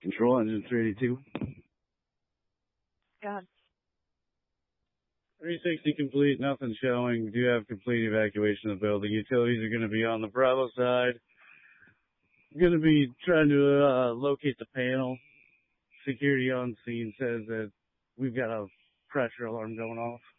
Control engine 382. God. 360 complete, nothing showing. Do have complete evacuation of the building. Utilities are going to be on the Bravo side. Going to be trying to locate the panel. Security on scene says that we've got a pressure alarm going off.